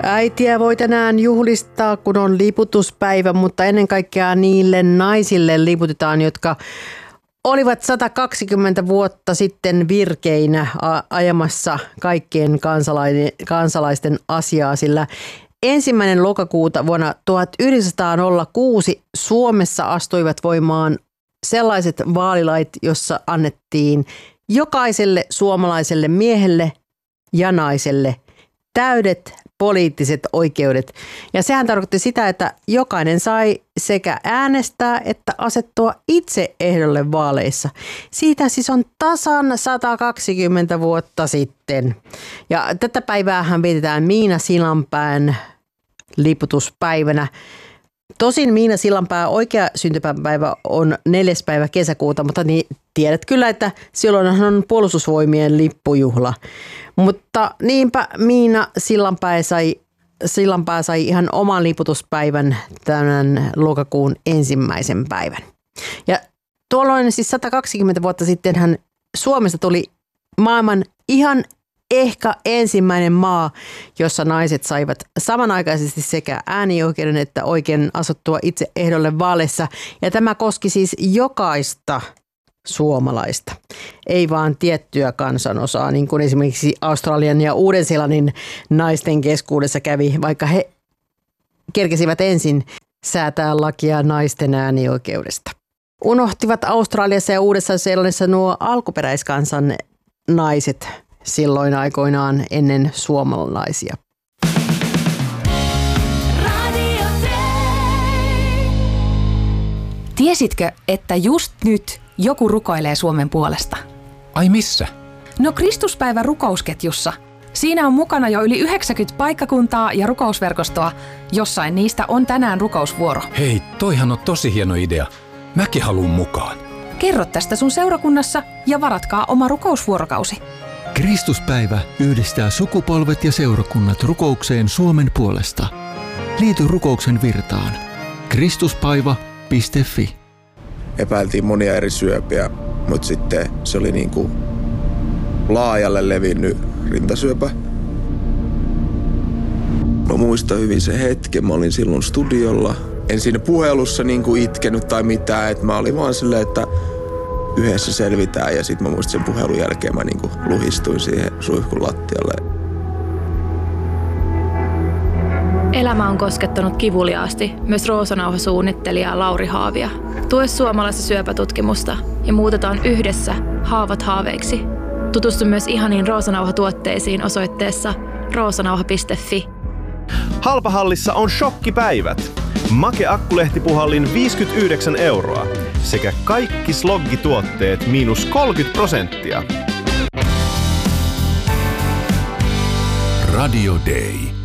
Äitiä voi tänään juhlistaa, kun on liputuspäivä, mutta ennen kaikkea niille naisille liputetaan, jotka olivat 120 vuotta sitten virkeinä ajamassa kaikkien kansalaisten asiaa, sillä 1. lokakuuta vuonna 1906 Suomessa astuivat voimaan sellaiset vaalilait, jossa annettiin jokaiselle suomalaiselle miehelle ja naiselle täydet poliittiset oikeudet. Ja sehän tarkoitti sitä, että jokainen sai sekä äänestää että asettua itse ehdolle vaaleissa. Siitä siis on tasan 120 vuotta sitten. Ja tätä päiväähän vietetään Miina Sillanpään liputuspäivänä. Tosin Miina Sillanpää oikea syntymäpäivä on 4. päivä kesäkuuta, mutta niin tiedät kyllä, että silloin on puolustusvoimien lippujuhla. Mutta niinpä Miina Sillanpää sai ihan oman liputuspäivän tämän lokakuun 1. päivän. Ja tuolloin siis 120 vuotta sittenhän Suomesta tuli maailman ihan ehkä ensimmäinen maa, jossa naiset saivat samanaikaisesti sekä äänioikeuden että oikein asuttua itse ehdolle vaaleissa. Ja tämä koski siis jokaista suomalaista, ei vaan tiettyä kansanosaa, niin kuin esimerkiksi Australian ja Uuden-Seelannin naisten keskuudessa kävi, vaikka he kerkesivät ensin säätää lakia naisten äänioikeudesta. Unohtivat Australiassa ja Uudessa-Seelannissa nuo alkuperäiskansan naiset silloin aikoinaan ennen suomalaisia. Tiesitkö, että just nyt joku rukoilee Suomen puolesta? Ai missä? No Kristuspäivä rukousketjussa. Siinä on mukana jo yli 90 paikkakuntaa ja rukousverkostoa. Jossain niistä on tänään rukousvuoro. Hei, toihan on tosi hieno idea. Mäkin haluun mukaan. Kerro tästä sun seurakunnassa ja varatkaa oma rukousvuorokausi. Kristuspäivä yhdistää sukupolvet ja seurakunnat rukoukseen Suomen puolesta. Liity rukouksen virtaan. Kristuspaiva.fi. Epäiltiin monia eri syöpiä, mutta sitten se oli niin kuin laajalle levinnyt rintasyöpä. Mä muistan hyvin se hetken, mä olin silloin studiolla. En siinä puhelussa niin kuin itkenyt tai mitään, että mä olin vaan silleen, että yhdessä selvitään, ja sitten mä muistin sen puhelun jälkeen mä niin kuin luhistuin siihen suihkun lattialle. Elämä on koskettanut kivuliaasti myös Roosanauha-suunnittelija Lauri Haavia. Tue suomalaista syöpätutkimusta ja muutetaan yhdessä haavat haaveiksi. Tutustu myös ihaniin Roosanauha-tuotteisiin osoitteessa roosanauha.fi. Halpahallissa on shokkipäivät. Make Akkulehtipuhallin 59 € sekä kaikki sloggituotteet -30%. Radio Day.